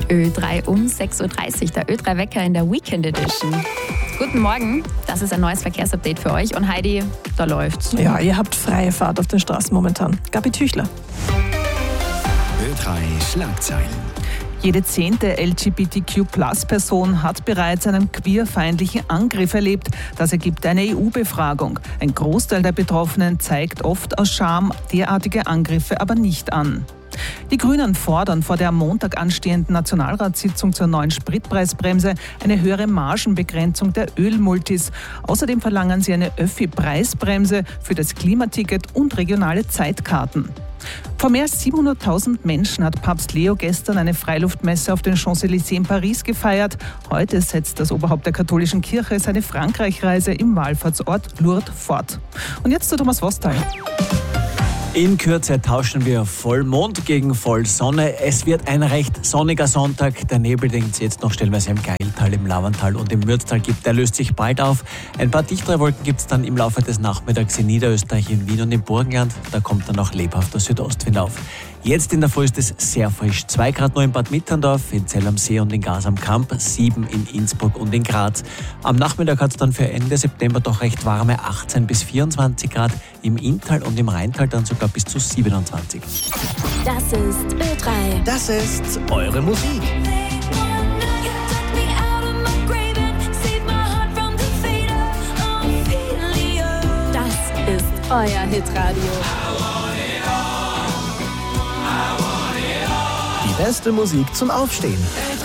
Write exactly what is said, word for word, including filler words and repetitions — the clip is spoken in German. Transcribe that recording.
Ö drei um sechs Uhr dreißig, der Ö drei Wecker in der Weekend Edition. Guten Morgen, das ist ein neues Verkehrsupdate für euch. Und Heidi, da läuft's. Ja, ihr habt freie Fahrt auf den Straßen momentan. Gabi Tüchler. Ö drei Schlagzeilen. Jede zehnte L G B T Q Plus Person hat bereits einen queerfeindlichen Angriff erlebt. Das ergibt eine E U-Befragung. Ein Großteil der Betroffenen zeigt oft aus Scham derartige Angriffe aber nicht an. Die Grünen fordern vor der am Montag anstehenden Nationalratssitzung zur neuen Spritpreisbremse eine höhere Margenbegrenzung der Ölmultis. Außerdem verlangen sie eine Öffi-Preisbremse für das Klimaticket und regionale Zeitkarten. Vor mehr als siebenhunderttausend Menschen hat Papst Leo gestern eine Freiluftmesse auf den Champs-Élysées in Paris gefeiert. Heute setzt das Oberhaupt der katholischen Kirche seine Frankreich-Reise im Wallfahrtsort Lourdes fort. Und jetzt zu Thomas Wostal. In Kürze tauschen wir Vollmond gegen Vollsonne. Es wird ein recht sonniger Sonntag. Der Nebel, den es jetzt noch stellenweise im Geiltal, im Lavantal und im Mürztal gibt, der löst sich bald auf. Ein paar dichtere Wolken gibt es dann im Laufe des Nachmittags in Niederösterreich, in Wien und im Burgenland. Da kommt dann auch lebhafter Südostwind auf. Jetzt in der Früh ist es sehr frisch. zwei Grad nur in Bad Mitterndorf, in Zell am See und in Graz am Kamp, sieben in Innsbruck und in Graz. Am Nachmittag hat es dann für Ende September doch recht warme achtzehn bis vierundzwanzig Grad, im Inntal und im Rheintal dann sogar bis zu siebenundzwanzig. Das ist Ö drei. Das ist eure Musik. Das ist euer Hitradio. Die beste Musik zum Aufstehen.